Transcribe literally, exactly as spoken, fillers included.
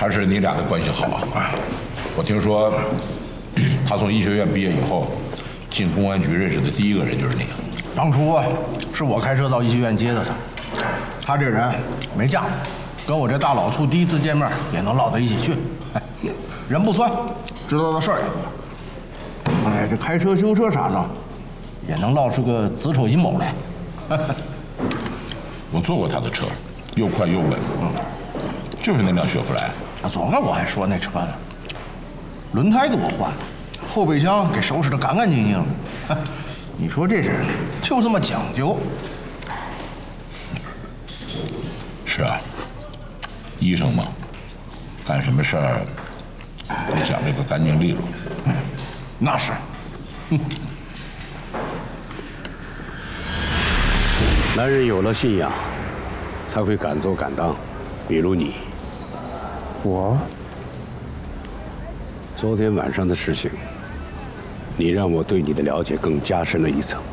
还是你俩的关系好啊。我听说，他从医学院毕业以后，进公安局认识的第一个人就是你。 当初啊，是我开车到医学院接的他。他这人没架子，跟我这大老粗第一次见面也能唠到一起去。哎，人不酸，知道的事儿也多。哎，这开车修车啥的，也能唠出个子丑寅卯来。 我坐过他的车，又快又稳，嗯，就是那辆雪佛兰。 啊，昨个我还说那车呢，轮胎给我换了，后备箱给收拾得干干净净的。你说这人就这么讲究。 是啊，医生嘛，干什么事儿都讲这个干净利落。 嗯，那是。嗯。 男人有了信仰，才会敢做敢当。比如你， 我。 昨天晚上的事情，你让我对你的了解更加深了一层。